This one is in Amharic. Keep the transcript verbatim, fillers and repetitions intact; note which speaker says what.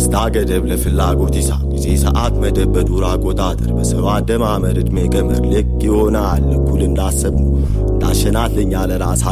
Speaker 1: ደስታ ገደብ ለፍላጎት ይሳ ጊዜ ሰዓት መደብ በዱር አቆጣጠር በሰው አደማመር እድሜ ገመር ልክ ይሆናል እኩል እንዳሰብነው እንዳሸናትልኛ ለራስ